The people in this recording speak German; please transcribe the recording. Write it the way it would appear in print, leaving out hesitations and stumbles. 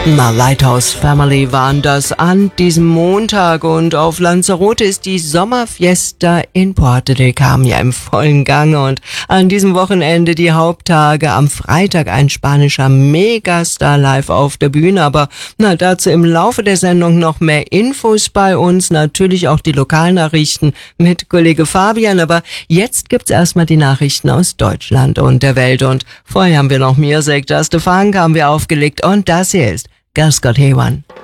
Na, Lighthouse Family waren das an diesem Montag und auf Lanzarote ist die Sommerfiesta in Puerto del Carmen ja im vollen Gange und an diesem Wochenende die Haupttage, am Freitag ein spanischer Megastar live auf der Bühne, aber dazu im Laufe der Sendung noch mehr Infos bei uns, natürlich auch die Lokalnachrichten mit Kollege Fabian, aber jetzt gibt's erstmal die Nachrichten aus Deutschland und der Welt und vorher haben wir noch Music, Just a Funk haben wir aufgelegt und das hier ist Gus Got Hewan.